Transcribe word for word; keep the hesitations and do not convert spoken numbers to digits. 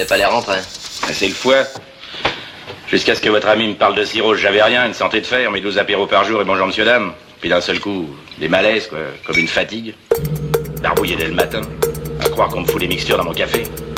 T'as pas l'air en train. C'est le foie. Jusqu'à ce que votre ami me parle de cirrhose, j'avais rien, une santé de fer, mes douze apéros par jour et bonjour monsieur dame. Puis d'un seul coup, des malaises, quoi, comme une fatigue. Barbouillé dès le matin. À croire qu'on me fout des mixtures dans mon café.